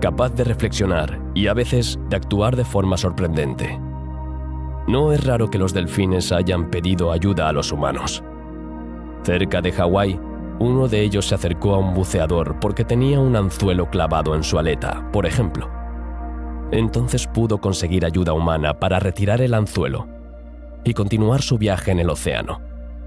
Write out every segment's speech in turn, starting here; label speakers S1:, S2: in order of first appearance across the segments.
S1: capaz de reflexionar y a veces de actuar de forma sorprendente. No es raro que los delfines hayan pedido ayuda a los humanos. Cerca de Hawái, uno de ellos se acercó a un buceador porque tenía un anzuelo clavado en su aleta, por ejemplo. Entonces pudo conseguir ayuda humana para retirar el anzuelo y continuar su viaje en el océano.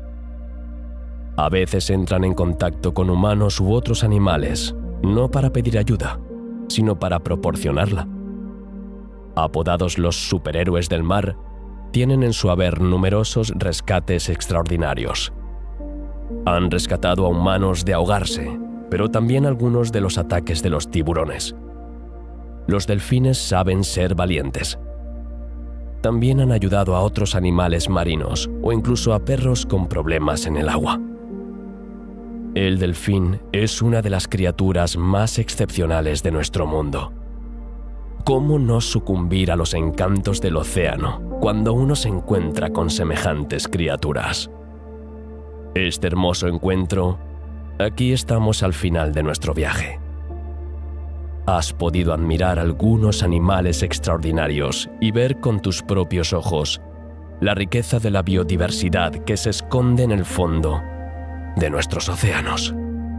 S1: A veces entran en contacto con humanos u otros animales, no para pedir ayuda, sino para proporcionarla. Apodados los superhéroes del mar, tienen en su haber numerosos rescates extraordinarios. Han rescatado a humanos de ahogarse, pero también algunos de los ataques de los tiburones. Los delfines saben ser valientes. También han ayudado a otros animales marinos o incluso a perros con problemas en el agua. El delfín es una de las criaturas más excepcionales de nuestro mundo. ¿Cómo no sucumbir a los encantos del océano cuando uno se encuentra con semejantes criaturas? Este hermoso encuentro, aquí estamos al final de nuestro viaje. Has podido admirar algunos animales extraordinarios y ver con tus propios ojos la riqueza de la biodiversidad que se esconde en el fondo de nuestros océanos.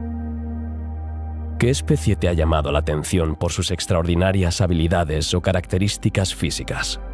S1: ¿Qué especie te ha llamado la atención por sus extraordinarias habilidades o características físicas?